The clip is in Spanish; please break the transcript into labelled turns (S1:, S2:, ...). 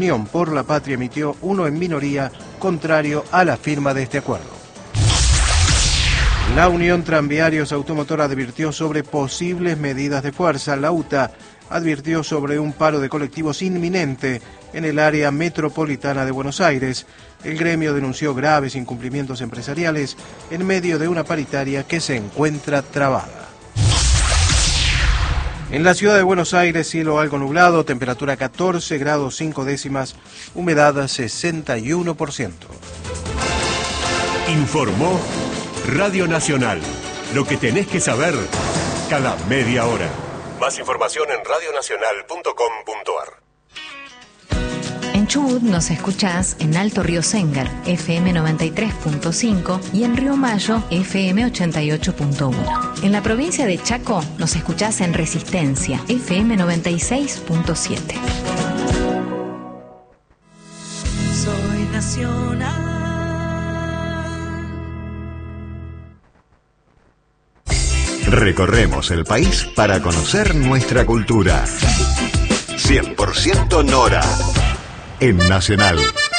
S1: Unión por la Patria emitió uno en minoría contrario a la firma de este acuerdo. La Unión Tranviarios Automotor advirtió sobre posibles medidas de fuerza. La UTA advirtió sobre un paro de colectivos inminente en el área metropolitana de Buenos Aires. El gremio denunció graves incumplimientos empresariales en medio de una paritaria que se encuentra trabada. En la ciudad de Buenos Aires, cielo algo nublado, temperatura 14 grados 5 décimas, humedad 61%.
S2: Informó Radio Nacional. Lo que tenés que saber cada media hora. Más información en radionacional.com.ar.
S3: En Chubut nos escuchás en Alto Río Sengar, FM 93.5 y en Río Mayo, FM 88.1. En la provincia de Chaco nos escuchás en Resistencia, FM 96.7.
S4: Soy nacional.
S5: Recorremos el país para conocer nuestra cultura. 100% Nora. En Nacional.